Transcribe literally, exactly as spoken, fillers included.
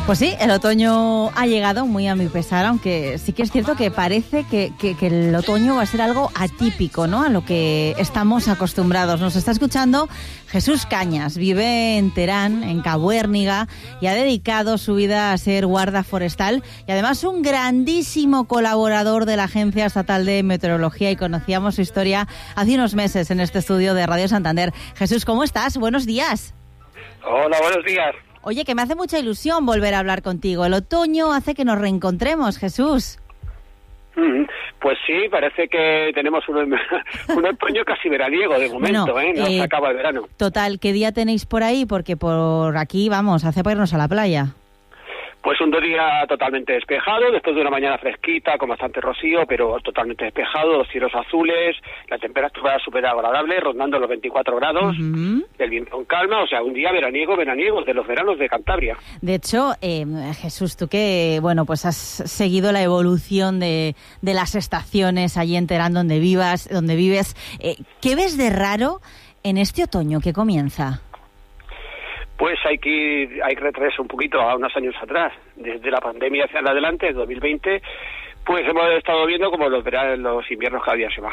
Pues sí, el otoño ha llegado muy a mi pesar, aunque sí que es cierto que parece que, que, que el otoño va a ser algo atípico, ¿no?, a lo que estamos acostumbrados. Nos está escuchando Jesús Cañas, vive en Terán, en Cabo Érniga, y ha dedicado su vida a ser guarda forestal y además un grandísimo colaborador de la Agencia Estatal de Meteorología, y conocíamos su historia hace unos meses en este estudio de Radio Santander. Jesús, ¿cómo estás? Buenos días. Hola, buenos días. Oye, que me hace mucha ilusión volver a hablar contigo. El otoño hace que nos reencontremos, Jesús. Mm, pues sí, parece que tenemos un, un otoño casi veraniego de momento, bueno, ¿eh? No eh, se acaba el verano. Total, ¿qué día tenéis por ahí? Porque por aquí, vamos, hace para irnos a la playa. Pues un día totalmente despejado, después de una mañana fresquita, con bastante rocío, pero totalmente despejado, los cielos azules, la temperatura súper agradable, rondando los veinticuatro grados, uh-huh. El viento en calma, o sea, un día veraniego, veraniego, de los veranos de Cantabria. De hecho, eh, Jesús, tú que, bueno, pues has seguido la evolución de, de las estaciones allí en Terán, donde vivas, donde vives, eh, ¿qué ves de raro en este otoño que comienza? Pues hay que ir, hay que retroceder un poquito a unos años atrás, desde la pandemia hacia adelante, dos mil veinte, pues hemos estado viendo como los veranos, los inviernos cada día se van